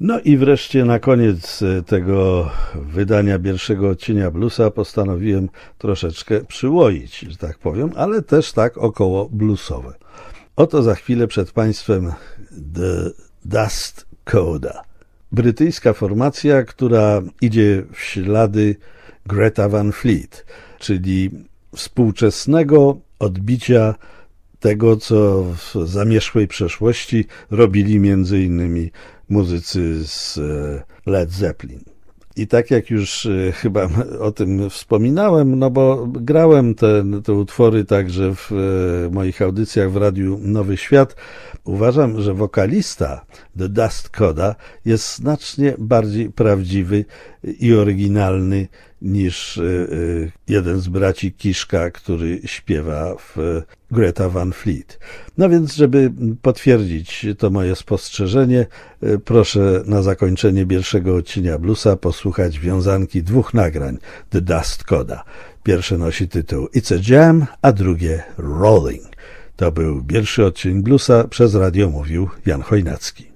No i wreszcie na koniec tego wydania pierwszego odcienia bluesa postanowiłem troszeczkę przyłoić, że tak powiem, ale też tak około bluesowe. Oto za chwilę przed Państwem The Dust Coda. Brytyjska formacja, która idzie w ślady Greta Van Fleet, czyli współczesnego odbicia tego, co w zamierzchłej przeszłości robili między innymi muzycy z Led Zeppelin. I tak jak już chyba o tym wspominałem, no bo grałem te utwory także w moich audycjach w Radiu Nowy Świat, uważam, że wokalista The Dust Coda jest znacznie bardziej prawdziwy i oryginalny niż jeden z braci Kiszka, który śpiewa w Greta Van Fleet. No więc, żeby potwierdzić to moje spostrzeżenie, proszę na zakończenie pierwszego odcinka bluesa posłuchać wiązanki dwóch nagrań The Dust Coda. Pierwsze nosi tytuł It's a Jam, a drugie Rolling. To był pierwszy odcinek bluesa, przez radio mówił Jan Chojnacki.